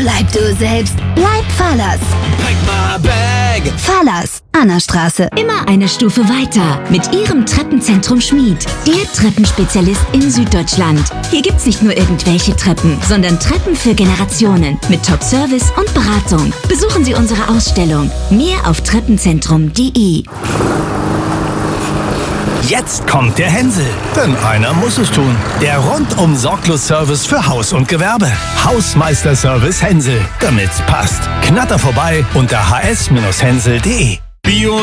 Bleib du selbst. Bleib Fallers. Pack my bag. Fallers, Annastraße. Immer eine Stufe weiter mit Ihrem Treppenzentrum Schmied. Der Treppenspezialist in Süddeutschland. Hier gibt's nicht nur irgendwelche Treppen, sondern Treppen für Generationen mit Top-Service und Beratung. Besuchen Sie unsere Ausstellung. Mehr auf treppenzentrum.de. Jetzt kommt der Hänsel, denn einer muss es tun. Der rundum sorglos Service für Haus und Gewerbe. Hausmeister-Service Hänsel, damit's passt. Knatter vorbei unter hs-hänsel.de.